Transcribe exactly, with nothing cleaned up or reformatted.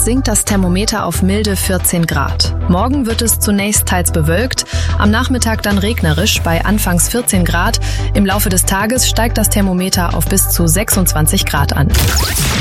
sinkt das Thermometer auf milde vierzehn Grad. Morgen wird es zunächst teils bewölkt, am Nachmittag dann regnerisch bei anfangs vierzehn Grad. Im Laufe des Tages steigt das Thermometer auf bis zu sechsundzwanzig Grad an.